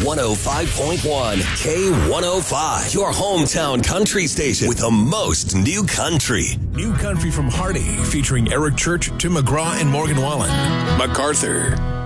105.1 K105, your hometown country station with the most new country. New country from Hardy, featuring Eric Church, Tim McGraw, and Morgan Wallen. MacArthur.